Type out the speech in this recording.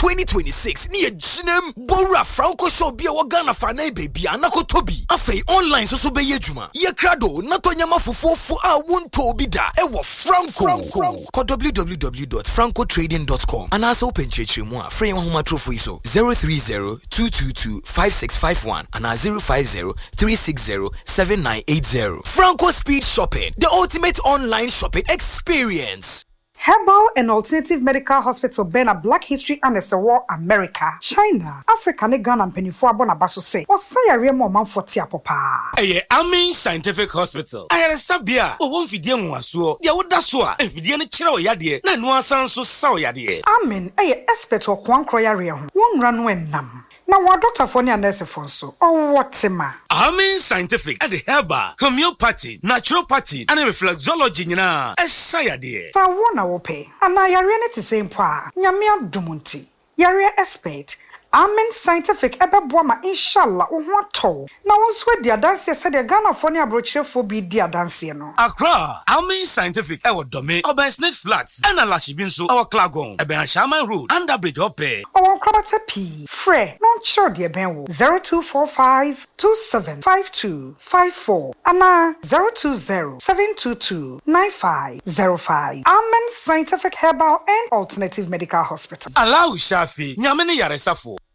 2026 near Jinem Bora Franco Shobia Wagana Fane baby Anako Tobi Afe online so be yejuma ye krado natonyama fufu a won tobi da ewo Franco www.francotrading.com and also open church mu a free one homa trophy so 030-222-5651 and 050-360-7980. Franco Speed Shopping, the ultimate online shopping experience. Herbal and Alternative Medical Hospital Bena Black History and War America, China, Africa ne Ghana mpenifo abona baso say. Osaya remo manfoti apopa. Eye Amin Scientific Hospital. Ayare sabia, o won fidie nwaso. Dia woda so a, fidie ne kire oyade, na no asan so sa oyade. Amin, eye expert o kwankro yare ho. Won ranu enam. Na wa doctor for ne nurse for so. O wotema. Amin Scientific at the herbal, homeopathy, naturopathy, and reflexology nyina. Esayade. Sa wona wo pe. Ana yare ne te same pa. Nyame adumunti. Yare expert. Amen Scientific ebeboa inshallah wo ho ato na wonso di adanse se de Ghana fo ne abrochirefo bi di adanse no Accra Amen Scientific ewo dome Obansnet Flats and Alashibi nso ewo Klagon Eben Shaman Road Underbridge Ope o krabata p frɛ no nchiro de ben wo 0245275254 ana 020-722-9505 Amen Scientific Herbal and Alternative Medical Hospital. Allow Shafi nyame ne yaresafo